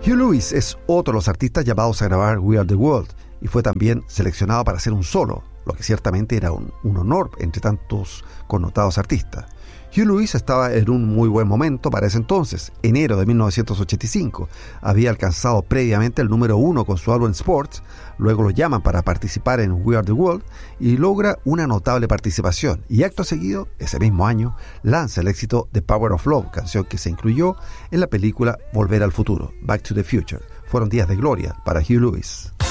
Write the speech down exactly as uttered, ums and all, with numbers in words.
Hugh Lewis es otro de los artistas llamados a grabar We Are The World y fue también seleccionado para hacer un solo, lo que ciertamente era un, un honor entre tantos connotados artistas. Hugh Lewis estaba en un muy buen momento para ese entonces. Enero de mil novecientos ochenta y cinco había alcanzado previamente el número uno con su álbum Sports, luego lo llaman para participar en We Are The World y logra una notable participación, y acto seguido, ese mismo año, lanza el éxito The Power of Love, canción que se incluyó en la película Volver al Futuro, Back to the Future. Fueron días de gloria para Hugh Lewis.